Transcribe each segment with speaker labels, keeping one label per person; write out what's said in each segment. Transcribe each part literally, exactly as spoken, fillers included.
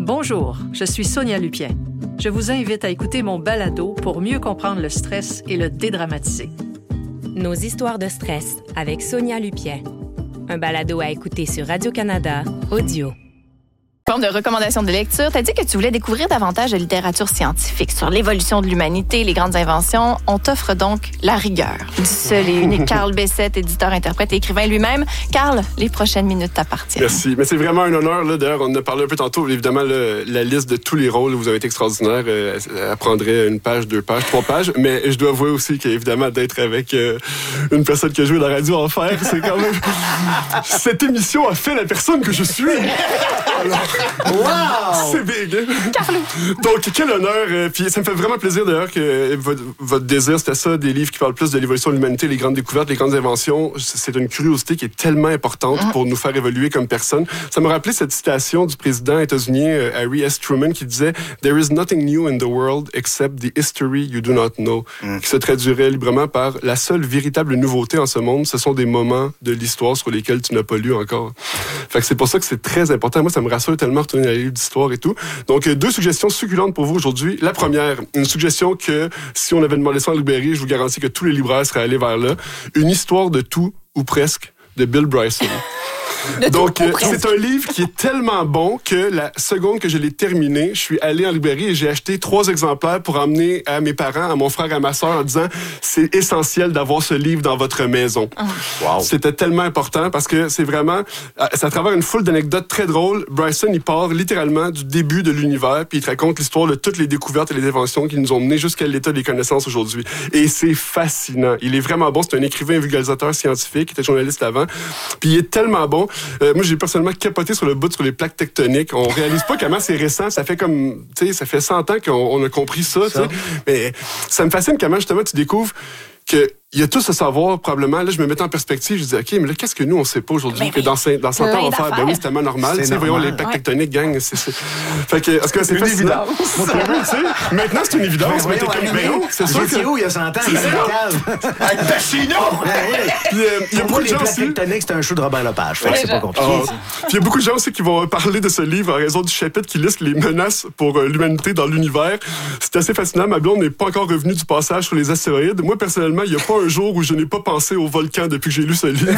Speaker 1: Bonjour, je suis Sonia Lupien. Je vous invite à écouter mon balado pour mieux comprendre le stress et le dédramatiser.
Speaker 2: Nos histoires de stress avec Sonia Lupien. Un balado à écouter sur Radio-Canada Audio.
Speaker 3: Forme de recommandation de lecture, t'as dit que tu voulais découvrir davantage de littérature scientifique sur l'évolution de l'humanité, les grandes inventions. On t'offre donc la rigueur du seul et unique Carl Bessette, éditeur, interprète et écrivain lui-même. Carl, les prochaines minutes t'appartiennent.
Speaker 4: Merci. Mais c'est vraiment un honneur. Là. D'ailleurs, on en a parlé un peu tantôt. Évidemment, là, la liste de tous les rôles, vous avez été extraordinaire. Euh, elle prendrait une page, deux pages, trois pages. Mais je dois avouer aussi qu'évidemment, d'être avec euh, une personne qui a joué dans la radio Enfer, c'est quand même... Cette émission a fait la personne que je suis. Alors... Wow! C'est big! Carlo! Donc, quel honneur! Euh, puis ça me fait vraiment plaisir d'ailleurs que euh, votre, votre désir, c'était ça, des livres qui parlent plus de l'évolution de l'humanité, les grandes découvertes, les grandes inventions. C'est une curiosité qui est tellement importante mm. pour nous faire évoluer comme personne. Ça m'a rappelé cette citation du président états-unien euh, Harry S. Truman qui disait « There is nothing new in the world except the history you do not know mm. », qui se traduirait librement par « La seule véritable nouveauté en ce monde, ce sont des moments de l'histoire sur lesquels tu n'as pas lu encore. » Fait que c'est pour ça que c'est très important. Moi, ça me rassure tellement retourner dans les livres d'histoire et tout. Donc, deux suggestions succulentes pour vous aujourd'hui. La première, une suggestion que si on avait demandé ça en librairie, je vous garantis que tous les libraires seraient allés vers là. Une histoire de tout, ou presque, de Bill Bryson. Donc, euh, c'est un livre qui est tellement bon que la seconde que je l'ai terminé, je suis allé en librairie et j'ai acheté trois exemplaires pour emmener à mes parents, à mon frère, à ma sœur en disant c'est essentiel d'avoir ce livre dans votre maison. Wow. C'était tellement important parce que c'est vraiment, c'est à travers une foule d'anecdotes très drôles. Bryson, il part littéralement du début de l'univers puis il te raconte l'histoire de toutes les découvertes et les inventions qui nous ont menés jusqu'à l'état des connaissances aujourd'hui. Et c'est fascinant. Il est vraiment bon. C'est un écrivain, vulgarisateur scientifique, il était journaliste avant. Puis il est tellement bon. Euh, moi, j'ai personnellement capoté sur le bout sur les plaques tectoniques. On réalise pas comment c'est récent. Ça fait comme, tu sais, ça fait cent ans qu'on on a compris ça, tu sais. Mais ça me fascine comment, justement, tu découvres que il y a tout ce savoir, probablement. Là, je me mets en perspective, je dis, OK, mais là, qu'est-ce que nous, on sait pas aujourd'hui? Mais que dans, dans cent ans, on va faire, ben oui, c'est tellement normal. Tu sais, voyons les plaques ouais. tectoniques, gang. C'est, c'est... Fait que, est-ce que c'est une évidence? Maintenant, c'est une évidence. Mais, mais t'es comme, ben non, c'est sûr que...
Speaker 5: où, il y a cent ans? Il y a cave. Avec Pacino!
Speaker 4: Puis, euh, il y a beaucoup de gens aussi...
Speaker 5: Les plaques tectoniques, c'est un show de Robert Lepage. Fait que c'est pas compliqué.
Speaker 4: Puis, il y a beaucoup de gens aussi qui vont parler de ce livre en raison du chapitre qui liste les menaces pour euh, l'humanité dans l'univers. C'est assez fascinant. Ma blonde n'est pas encore revenue du passage sur les astéroïdes. Moi, personnellement, il n'y a pas un jour où je n'ai pas pensé au volcan depuis que j'ai lu ce livre.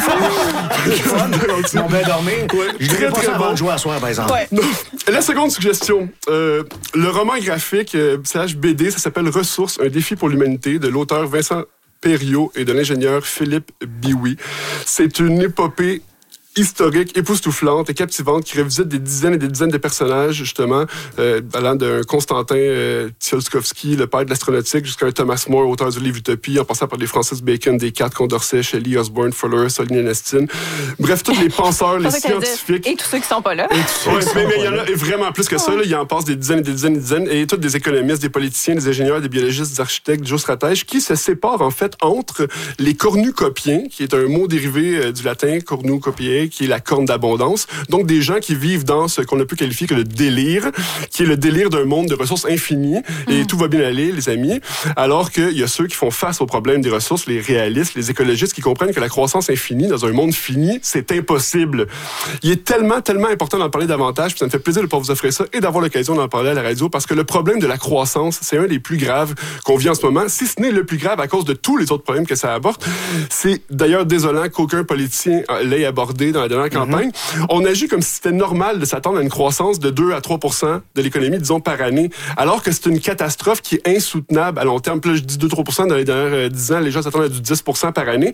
Speaker 5: On va dormir.
Speaker 4: Ouais,
Speaker 5: je
Speaker 4: très,
Speaker 5: pas
Speaker 4: très
Speaker 5: ça
Speaker 4: bon.
Speaker 5: avant de jouer à soir, par exemple.
Speaker 4: Ouais. La seconde suggestion, euh, le roman graphique euh, slash B D, ça s'appelle Ressources, un défi pour l'humanité, de l'auteur Vincent Perriot et de l'ingénieur Philippe Biouy. C'est une épopée historique, époustouflante et captivante qui revisite des dizaines et des dizaines de personnages, justement, euh, allant d'un Constantin euh, Tsiolkovsky, le père de l'astronautique, jusqu'à un Thomas More, auteur du livre Utopie, en passant par des Francis Bacon, Descartes, Condorcet, Shelley, Osborne, Fuller, Soline Ernestine. Bref, tous les penseurs, les scientifiques.
Speaker 3: Et tous ceux qui sont pas là.
Speaker 4: Et tous ouais, mais, mais il y en a vraiment plus que ça. Là. Il en passe des dizaines et des dizaines et des dizaines. Et tous des économistes, des politiciens, des ingénieurs, des biologistes, des architectes, des géostratèges, qui se séparent, en fait, entre les cornucopiens, qui est un mot dérivé euh, du latin, cornucopiae, qui est la corne d'abondance. Donc, des gens qui vivent dans ce qu'on a pu qualifier que le délire, qui est le délire d'un monde de ressources infinies, et mmh. tout va bien aller, les amis, alors qu'il y a ceux qui font face au problème des ressources, les réalistes, les écologistes, qui comprennent que la croissance infinie dans un monde fini, c'est impossible. Il est tellement, tellement important d'en parler davantage, puis ça me fait plaisir de pouvoir vous offrir ça et d'avoir l'occasion d'en parler à la radio, parce que le problème de la croissance, c'est un des plus graves qu'on vit en ce moment, si ce n'est le plus grave à cause de tous les autres problèmes que ça aborde. C'est d'ailleurs désolant qu'aucun politicien l'ait abordé dans la dernière campagne. Mm-hmm. On agit comme si c'était normal de s'attendre à une croissance de deux à trois pour cent de l'économie, disons, par année, alors que c'est une catastrophe qui est insoutenable à long terme. Puis là, je dis deux à trois pour cent dans les dernières dix ans, les gens s'attendent à du dix pour cent par année.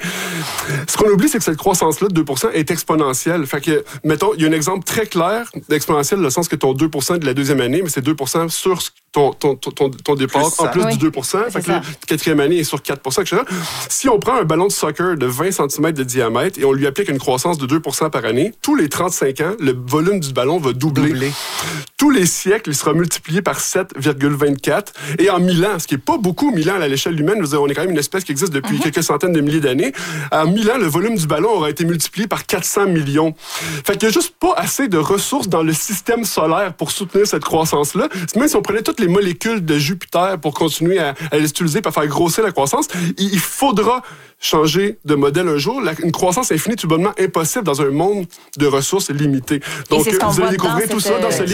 Speaker 4: Ce qu'on oublie, c'est que cette croissance-là de deux pour cent est exponentielle. Fait que, mettons, il y a un exemple très clair d'exponentielle, dans le sens que ton deux pour cent de la deuxième année, mais c'est deux pour cent sur ton, ton, ton, ton départ, plus en plus oui. du deux pour cent. Fait que la quatrième année est sur quatre pour cent, et cetera. Si on prend un ballon de soccer de vingt centimètres de diamètre et on lui applique une croissance de deux pour cent par année, tous les trente-cinq ans, le volume du ballon va doubler. doubler. Tous les siècles, il sera multiplié par sept virgule vingt-quatre. Et en mille ans, ce qui n'est pas beaucoup, mille ans à l'échelle humaine, on est quand même une espèce qui existe depuis uh-huh. quelques centaines de milliers d'années. En mille ans, le volume du ballon aura été multiplié par quatre cents millions. Fait qu'il n'y a juste pas assez de ressources dans le système solaire pour soutenir cette croissance-là. Même si on prenait toutes les molécules de Jupiter pour continuer à, à les utiliser pour faire grossir la croissance, il, il faudra changer de modèle un jour. La, une croissance infinie est tout bonnement impossible dans un monde de ressources limitées. Donc, vous allez découvrir tout ça dans ce livre